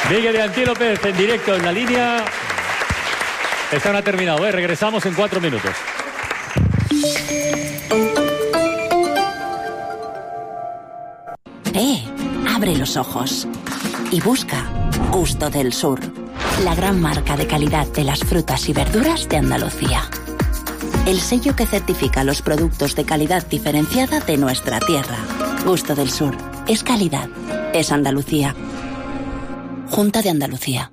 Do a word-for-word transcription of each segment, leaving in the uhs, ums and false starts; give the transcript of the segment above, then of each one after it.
Miguel de Antílopez en directo en la línea. Esta no ha terminado, ¿eh? Regresamos en cuatro minutos. Eh, abre los ojos y busca Gusto del Sur, la gran marca de calidad de las frutas y verduras de Andalucía. El sello que certifica los productos de calidad diferenciada de nuestra tierra. Gusto del Sur. Es calidad. Es Andalucía. Junta de Andalucía.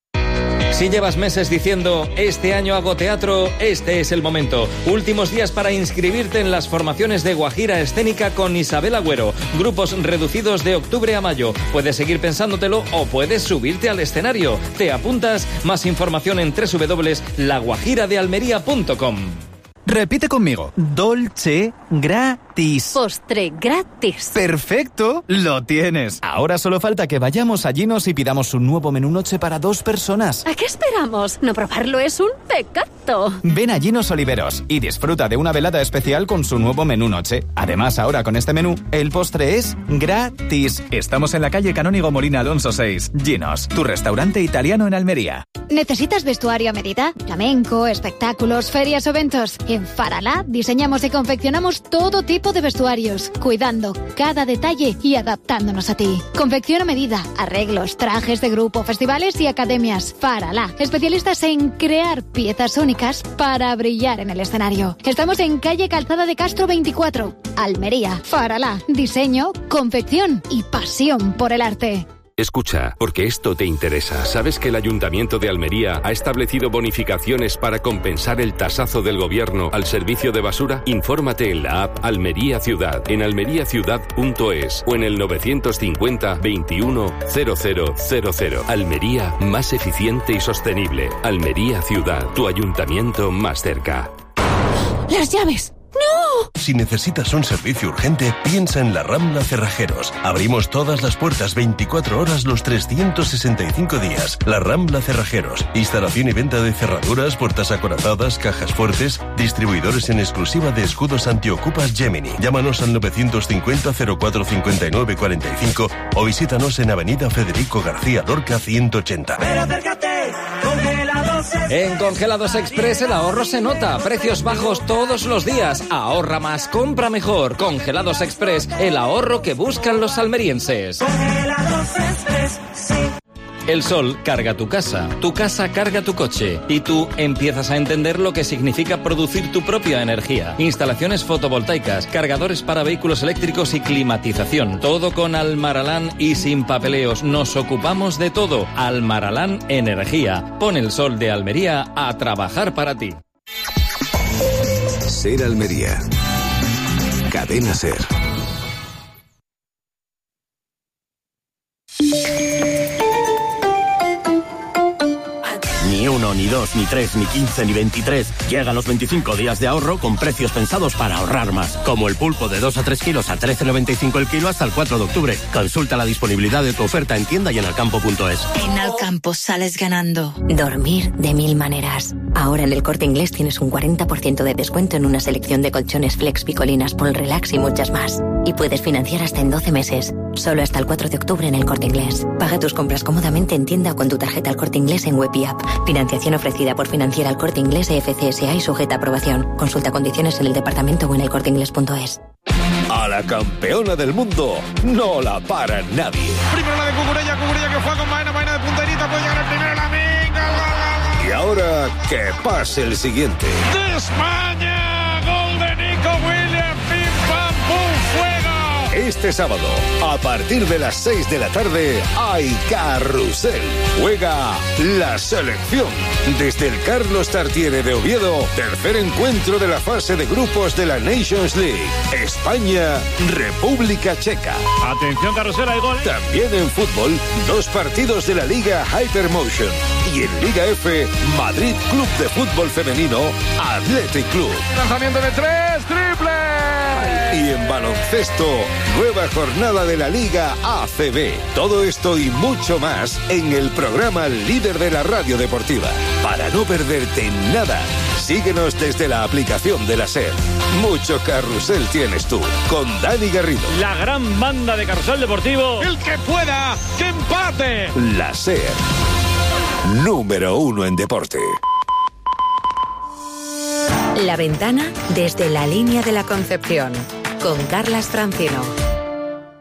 Si llevas meses diciendo, este año hago teatro, este es el momento. Últimos días para inscribirte en las formaciones de Guajira Escénica con Isabel Agüero. Grupos reducidos de octubre a mayo. Puedes seguir pensándotelo o puedes subirte al escenario. ¿Te apuntas? Más información en doble u doble u doble u punto la guajira de almería punto com. Repite conmigo. Dolce gratis. Postre gratis. ¡Perfecto! Lo tienes. Ahora solo falta que vayamos a Ginos y pidamos un nuevo menú noche para dos personas. ¿A qué esperamos? No probarlo es un pecado. Ven a Ginos Oliveros y disfruta de una velada especial con su nuevo menú noche. Además, ahora con este menú, el postre es gratis. Estamos en la calle Canónigo Molina Alonso seis. Ginos, tu restaurante italiano en Almería. ¿Necesitas vestuario a medida? Flamenco, espectáculos, ferias o eventos. En Faralá diseñamos y confeccionamos todo tipo de vestuarios, cuidando cada detalle y adaptándonos a ti. Confección a medida, arreglos, trajes de grupo, festivales y academias. Faralá, especialistas en crear piezas únicas para brillar en el escenario. Estamos en calle Calzada de Castro veinticuatro, Almería. Faralá, diseño, confección y pasión por el arte. Escucha, porque esto te interesa. ¿Sabes que el Ayuntamiento de Almería ha establecido bonificaciones para compensar el tasazo del gobierno al servicio de basura? Infórmate en la app Almería Ciudad, en almería ciudad punto es o en el novecientos cincuenta veintiuno cero cero cero cero. Almería, más eficiente y sostenible. Almería Ciudad, tu ayuntamiento más cerca. ¡Las llaves! ¡No! Si necesitas un servicio urgente, piensa en la Rambla Cerrajeros. Abrimos todas las puertas veinticuatro horas los trescientos sesenta y cinco días. La Rambla Cerrajeros. Instalación y venta de cerraduras, puertas acorazadas, cajas fuertes. Distribuidores en exclusiva de escudos antiocupas Gemini. Llámanos al novecientos cincuenta cero cuatro cincuenta y nueve cuarenta y cinco o visítanos en Avenida Federico García Lorca ciento ochenta. Pero acércate, Congelados Express. En Congelados Express el ahorro se nota. Precios bajos todos los días. Ahorra más, compra mejor. Congelados Express, el ahorro que buscan los almerienses. Congelados Express, sí. El sol carga tu casa, tu casa carga tu coche y tú empiezas a entender lo que significa producir tu propia energía. Instalaciones fotovoltaicas, cargadores para vehículos eléctricos y climatización. Todo con Almaralán y sin papeleos. Nos ocupamos de todo. Almaralán Energía. Pon el sol de Almería a trabajar para ti. Ser Almería. Cadena Ser. Ni uno, ni dos, ni tres, ni quince, ni veintitrés. Llegan los veinticinco días de ahorro con precios pensados para ahorrar más. Como el pulpo de dos a tres kilos a trece noventa y cinco el kilo hasta el cuatro de octubre. Consulta la disponibilidad de tu oferta en tienda y en alcampo punto es. En Alcampo sales ganando. Dormir de mil maneras. Ahora en el Corte Inglés tienes un cuarenta por ciento de descuento en una selección de colchones Flex, Picolinas, Pol Relax y muchas más. Y puedes financiar hasta en doce meses. Solo hasta el cuatro de octubre en el Corte Inglés. Paga tus compras cómodamente en tienda o con tu tarjeta El Corte Inglés en web y app. Financiación ofrecida por Financiera El Corte Inglés E F C S A y sujeta a aprobación. Consulta condiciones en el departamento o en el corte inglés punto es. A la campeona del mundo no la para nadie. Primero la de Cucurella, Cucurella que fue con Maena, Maena de punterita, puede llegar el primero, la venga, gol, gol, gol. Y ahora que pase el siguiente. ¡De España! ¡Gol de Nico Williams! ¡Pim, pam, pum, fuego! Este sábado, a partir de las seis de la tarde, hay carrusel. Juega la selección. Desde el Carlos Tartiere de Oviedo, tercer encuentro de la fase de grupos de la Nations League. España, República Checa. Atención, carrusel, hay gol. También en fútbol, dos partidos de la Liga Hypermotion. Y en Liga F, Madrid Club de Fútbol Femenino, Athletic Club. Lanzamiento de tres, triple. Y en baloncesto, nueva jornada de la Liga A C B. Todo esto y mucho más en el programa líder de la radio deportiva. Para no perderte nada, Síguenos desde la aplicación de la SER. Mucho carrusel tienes tú, con Dani Garrido. La gran banda de Carrusel Deportivo. El que pueda, que empate. La SER, número uno en deporte. La Ventana desde la línea de la Concepción, con Carlas Francino.